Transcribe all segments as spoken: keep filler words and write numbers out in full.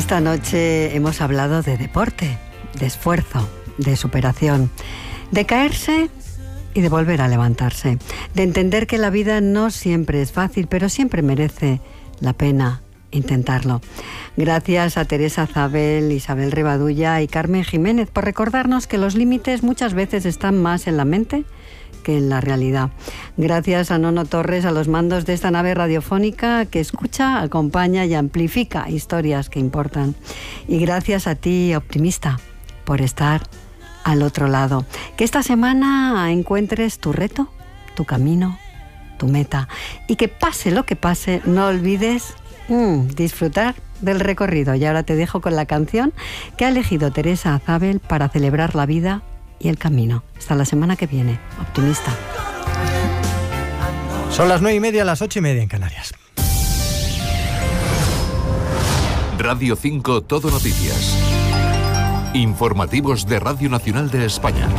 Esta noche hemos hablado de deporte, de esfuerzo, de superación, de caerse y de volver a levantarse, de entender que la vida no siempre es fácil, pero siempre merece la pena intentarlo. Gracias a Teresa Zabel, Isabel Rebadulla y Carmen Jiménez por recordarnos que los límites muchas veces están más en la mente que en la realidad. Gracias a Nono Torres a los mandos de esta nave radiofónica que escucha, acompaña y amplifica historias que importan. Y gracias a ti, optimista, por estar al otro lado. Que esta semana encuentres tu reto, tu camino, tu meta. Y que pase lo que pase, no olvides mm, disfrutar del recorrido. Y ahora te dejo con la canción que ha elegido Teresa Zabel para celebrar la vida y el camino. Hasta la semana que viene, optimista. Son las nueve y media, las ocho y media en Canarias. Radio cinco Todo Noticias. Informativos de Radio Nacional de España.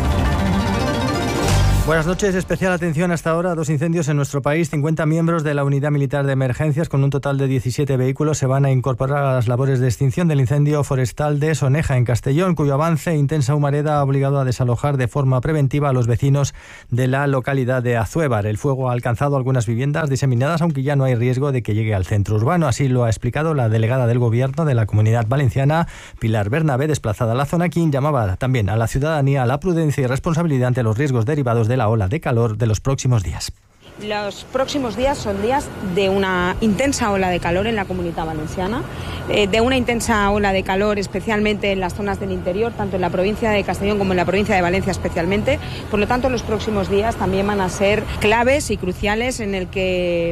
Buenas noches, especial atención hasta ahora a dos incendios en nuestro país. cincuenta miembros de la Unidad Militar de Emergencias con un total de diecisiete vehículos se van a incorporar a las labores de extinción del incendio forestal de Soneja en Castellón, cuyo avance e intensa humareda ha obligado a desalojar de forma preventiva a los vecinos de la localidad de Azuévar. El fuego ha alcanzado algunas viviendas diseminadas, aunque ya no hay riesgo de que llegue al centro urbano. Así lo ha explicado la delegada del Gobierno de la Comunidad Valenciana, Pilar Bernabé, desplazada a la zona, quien llamaba también a la ciudadanía a la prudencia y responsabilidad ante los riesgos derivados de la ola de calor de los próximos días. Los próximos días son días de una intensa ola de calor en la Comunidad Valenciana, eh, de una intensa ola de calor especialmente en las zonas del interior, tanto en la provincia de Castellón como en la provincia de Valencia especialmente. Por lo tanto, los próximos días también van a ser claves y cruciales en el que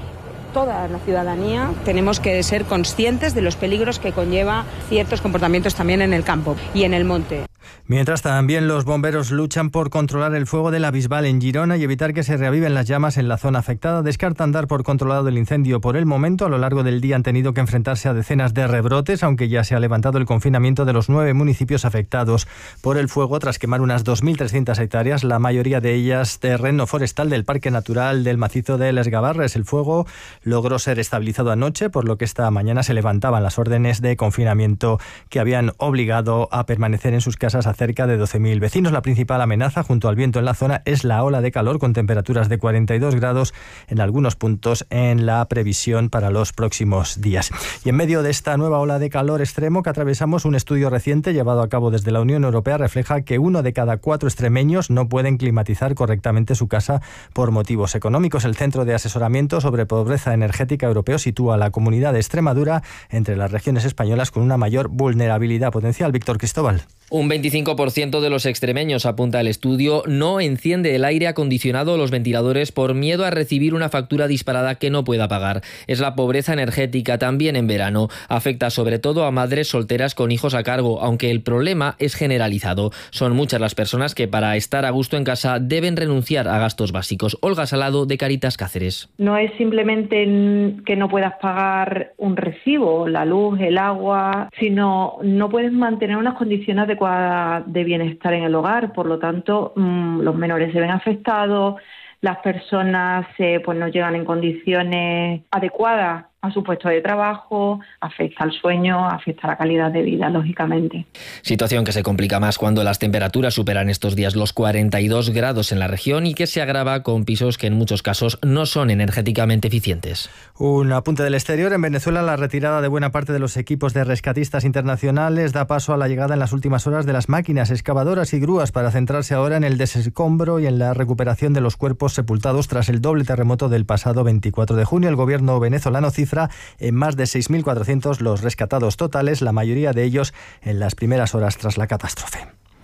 toda la ciudadanía tenemos que ser conscientes de los peligros que conlleva ciertos comportamientos también en el campo y en el monte. Mientras también los bomberos luchan por controlar el fuego de la Bisbal en Girona y evitar que se reaviven las llamas en la zona afectada. Descartan dar por controlado el incendio por el momento. A lo largo del día han tenido que enfrentarse a decenas de rebrotes, aunque ya se ha levantado el confinamiento de los nueve municipios afectados por el fuego tras quemar unas dos mil trescientas hectáreas, la mayoría de ellas terreno forestal del Parque Natural del Macizo de Les Gavarres. El fuego logró ser estabilizado anoche, por lo que esta mañana se levantaban las órdenes de confinamiento que habían obligado a permanecer en sus casas a cerca de doce mil vecinos. La principal amenaza, junto al viento en la zona, es la ola de calor con temperaturas de cuarenta y dos grados en algunos puntos en la previsión para los próximos días. Y en medio de esta nueva ola de calor extremo que atravesamos, un estudio reciente llevado a cabo desde la Unión Europea refleja que uno de cada cuatro extremeños no pueden climatizar correctamente su casa por motivos económicos. El Centro de Asesoramiento sobre Pobreza Energética Europeo sitúa a la comunidad de Extremadura entre las regiones españolas con una mayor vulnerabilidad potencial. Víctor Cristóbal. Un veinticinco por ciento de los extremeños, apunta el estudio, no enciende el aire acondicionado o los ventiladores por miedo a recibir una factura disparada que no pueda pagar. Es la pobreza energética también en verano. Afecta sobre todo a madres solteras con hijos a cargo, aunque el problema es generalizado. Son muchas las personas que para estar a gusto en casa deben renunciar a gastos básicos. Olga Salado, de Caritas Cáceres. No es simplemente que no puedas pagar un recibo, la luz, el agua, sino no puedes mantener unas condiciones adecuadas de bienestar en el hogar. Por lo tanto, mmm, los menores se ven afectados, las personas eh, pues no llegan en condiciones adecuadas a su puesto de trabajo, afecta al sueño, afecta a la calidad de vida, lógicamente. Situación que se complica más cuando las temperaturas superan estos días los cuarenta y dos grados en la región y que se agrava con pisos que en muchos casos no son energéticamente eficientes. Un apunte del exterior. En Venezuela, la retirada de buena parte de los equipos de rescatistas internacionales da paso a la llegada en las últimas horas de las máquinas excavadoras y grúas para centrarse ahora en el desescombro y en la recuperación de los cuerpos sepultados tras el doble terremoto del pasado veinticuatro de junio. El gobierno venezolano cifra en más de seis mil cuatrocientos los rescatados totales, la mayoría de ellos en las primeras horas tras la catástrofe.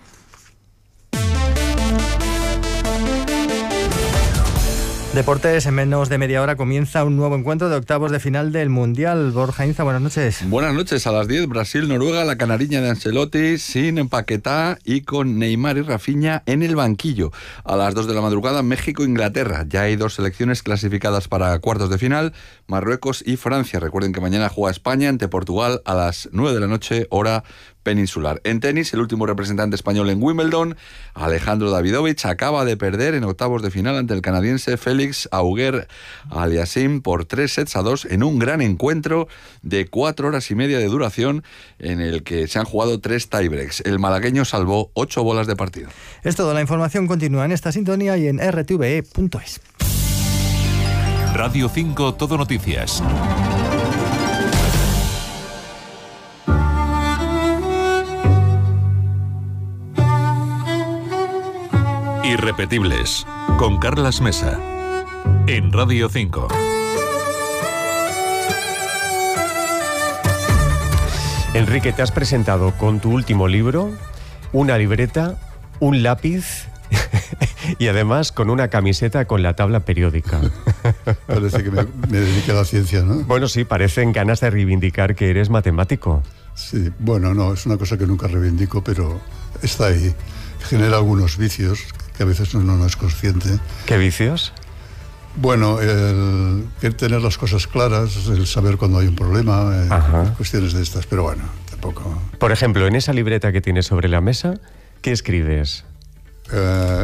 Deportes, en menos de media hora comienza un nuevo encuentro de octavos de final del Mundial. Borja Inza, buenas noches. Buenas noches, a las diez, Brasil-Noruega, la canariña de Ancelotti, sin Paquetá y con Neymar y Rafinha en el banquillo. A las dos de la madrugada, México-Inglaterra. Ya hay dos selecciones clasificadas para cuartos de final, Marruecos y Francia. Recuerden que mañana juega España ante Portugal a las nueve de la noche, hora peninsular. En tenis, el último representante español en Wimbledon, Alejandro Davidovich, acaba de perder en octavos de final ante el canadiense Félix Auger-Aliassime por tres sets a dos en un gran encuentro de cuatro horas y media de duración en el que se han jugado tres tiebreaks. El malagueño salvó ocho bolas de partido. Es todo. La información continúa en esta sintonía y en r t v e punto es. Radio cinco Todo Noticias. Irrepetibles, con Carlas Mesa, en Radio cinco. Enrique, te has presentado con tu último libro, una libreta, un lápiz y además con una camiseta con la tabla periódica. Parece que me, me dediqué a la ciencia, ¿no? Bueno, sí, parecen ganas de reivindicar que eres matemático. Sí, bueno, no, es una cosa que nunca reivindico, pero está ahí. Genera algunos vicios que a veces uno no es consciente. ¿Qué vicios? Bueno, el, el tener las cosas claras, el saber cuando hay un problema, eh, cuestiones de estas, pero bueno, tampoco... Por ejemplo, en esa libreta que tienes sobre la mesa, ¿qué escribes? Eh...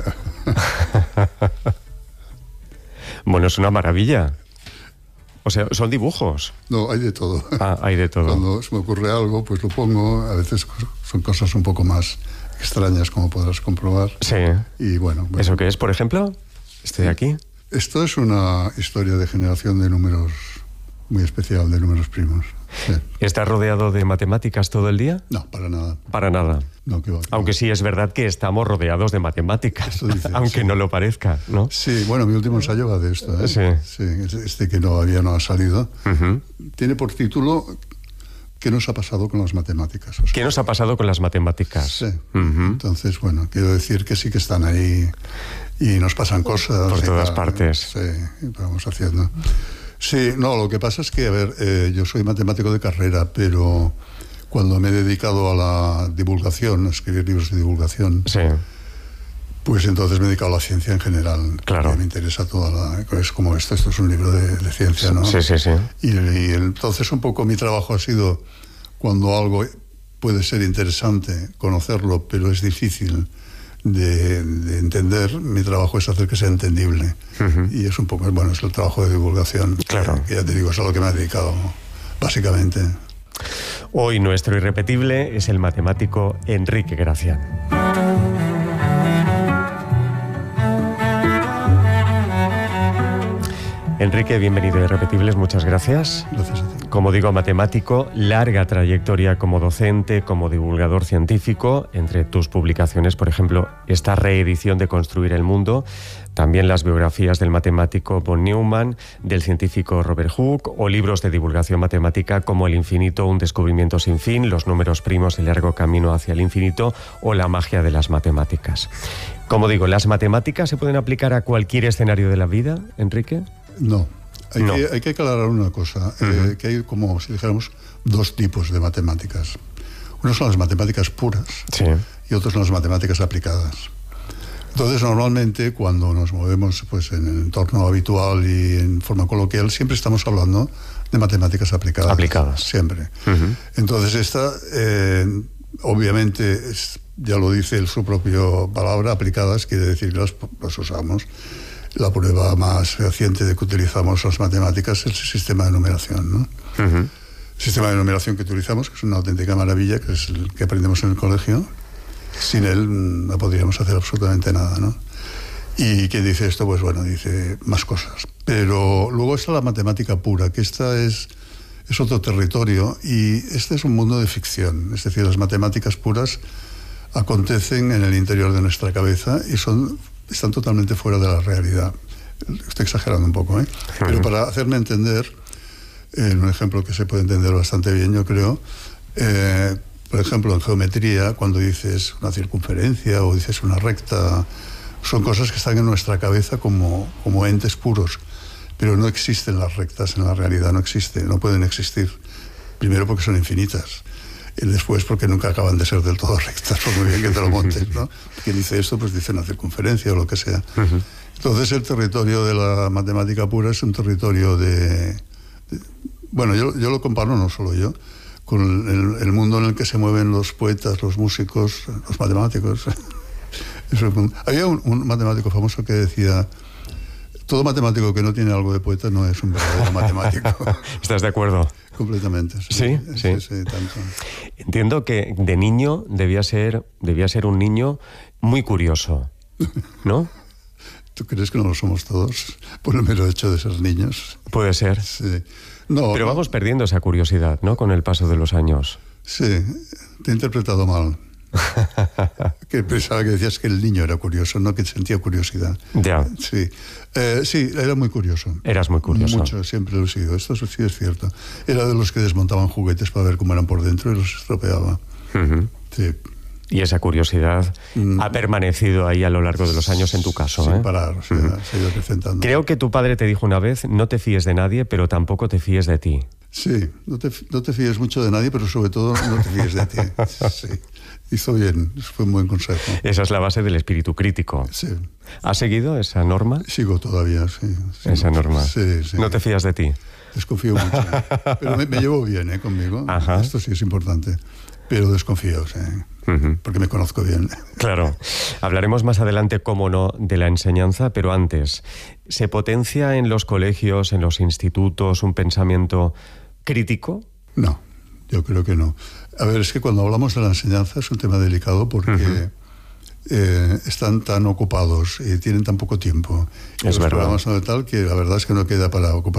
Bueno, es una maravilla. O sea, son dibujos. No, hay de todo. Ah, hay de todo. Cuando se me ocurre algo, pues lo pongo. A veces son cosas un poco más extrañas, como podrás comprobar. Sí. Y bueno, bueno. ¿Eso qué es, por ejemplo? Este de aquí. Esto es una historia de generación de números muy especial, de números primos. Sí. ¿Estás rodeado de matemáticas todo el día? No, para nada. Para nada. No, que va, que Aunque va. sí es verdad que estamos rodeados de matemáticas, dice, aunque sí. no lo parezca, ¿no? Sí, bueno, mi último ensayo va de esto, ¿eh? Sí. Sí, este que todavía no ha salido. Uh-huh. Tiene por título ¿Qué nos ha pasado con las matemáticas? O sea, ¿Qué nos ha pasado con las matemáticas? Sí. Uh-huh. Entonces, bueno, quiero decir que sí que están ahí y nos pasan cosas. Por todas y, partes. Sí, vamos haciendo. Sí, no, lo que pasa es que, a ver, eh, yo soy matemático de carrera, pero cuando me he dedicado a la divulgación, a escribir libros de divulgación, sí. pues entonces me he dedicado a la ciencia en general. Claro. Me interesa toda la... Es como esto, esto es un libro de, de ciencia, ¿no? Sí, sí, sí. Y, y entonces un poco mi trabajo ha sido, cuando algo puede ser interesante, conocerlo, pero es difícil de, de entender, mi trabajo es hacer que sea entendible. Uh-huh. Y es un poco, bueno, es el trabajo de divulgación. Claro. Que, que ya te digo, es a lo que me he dedicado, básicamente. Hoy nuestro irrepetible es el matemático Enrique Gracián. Enrique, bienvenido a Irrepetibles, muchas gracias. Gracias a ti. Como digo, matemático, larga trayectoria como docente, como divulgador científico. Entre tus publicaciones, por ejemplo, esta reedición de Construir el Mundo, también las biografías del matemático von Neumann, del científico Robert Hooke, o libros de divulgación matemática como El infinito, un descubrimiento sin fin, Los números primos, el largo camino hacia el infinito, o La magia de las matemáticas. Como digo, ¿las matemáticas se pueden aplicar a cualquier escenario de la vida, Enrique? No. Hay, no. Que, hay que aclarar una cosa, uh-huh. eh, que hay como si dijéramos dos tipos de matemáticas. Uno son las matemáticas puras, sí, y otros son las matemáticas aplicadas. Entonces, normalmente, cuando nos movemos pues, en el entorno habitual y en forma coloquial, siempre estamos hablando de matemáticas aplicadas. Aplicadas. Siempre. Uh-huh. Entonces, esta, eh, obviamente, es, ya lo dice su propia palabra, aplicadas, quiere decir que las, las usamos. La prueba más fehaciente de que utilizamos las matemáticas es el sistema de numeración, ¿no? Uh-huh. El sistema de numeración que utilizamos, que es una auténtica maravilla, que es el que aprendemos en el colegio. Sin él no podríamos hacer absolutamente nada, ¿no? Y quien dice esto, pues bueno, dice más cosas. Pero luego está la matemática pura, que esta es, es otro territorio, y este es un mundo de ficción. Es decir, las matemáticas puras acontecen en el interior de nuestra cabeza y son... están totalmente fuera de la realidad. Estoy exagerando un poco, ¿eh? Pero para hacerme entender, en un ejemplo que se puede entender bastante bien, yo creo, eh, por ejemplo, en geometría, cuando dices una circunferencia o dices una recta, son cosas que están en nuestra cabeza como, como entes puros, pero no existen las rectas en la realidad, no existen, no pueden existir. Primero porque son infinitas. Y después porque nunca acaban de ser del todo rectas, por muy bien que te lo montes, ¿no? Quien dice esto, pues dice una circunferencia o lo que sea. Uh-huh. Entonces el territorio de la matemática pura es un territorio de... de bueno, yo, yo lo comparo, no solo yo, con el, el mundo en el que se mueven los poetas, los músicos, los matemáticos. Había un, un matemático famoso que decía: todo matemático que no tiene algo de poeta no es un verdadero matemático. ¿Estás de acuerdo? Completamente. Sí, sí, sí. sí, sí, tanto. Entiendo que de niño debía ser, debía ser un niño muy curioso, ¿no? ¿Tú crees que no lo somos todos por el mero hecho de ser niños? Puede ser. Sí. No, Pero no. vamos perdiendo esa curiosidad, ¿no? Con el paso de los años. Sí, te he interpretado mal. Que pensaba que decías que el niño era curioso, no que sentía curiosidad. Ya. Sí, eh, sí, era muy curioso. Eras muy curioso. Mucho, siempre lo he sido. Esto sí es cierto. Era de los que desmontaban juguetes para ver cómo eran por dentro y los estropeaba. Uh-huh. Sí. Y esa curiosidad mm. ha permanecido ahí a lo largo de los años en tu caso. Sin ¿eh? parar, o sea, uh-huh. se ha ido acrecentando. Creo que tu padre te dijo una vez: no te fíes de nadie, pero tampoco te fíes de ti. Sí, no te, no te fíes mucho de nadie, pero sobre todo no te fíes de ti. Sí. Hizo bien, fue un buen consejo. Esa es la base del espíritu crítico. Sí. ¿Has seguido esa norma? Sigo todavía, sí. Sigo. Esa norma. Sí, sí. ¿No te fías de ti? Desconfío mucho. Pero me, me llevo bien, ¿eh? Conmigo. Ajá. Esto sí es importante. Pero desconfío, sí. Uh-huh. Porque me conozco bien. Claro. Hablaremos más adelante, cómo no, de la enseñanza, pero antes, ¿se potencia en los colegios, en los institutos, un pensamiento crítico? No, yo creo que no. A ver, es que cuando hablamos de la enseñanza es un tema delicado porque uh-huh. eh, están tan ocupados y tienen tan poco tiempo. Es los verdad. programas son de tal que la verdad es que no queda para ocupar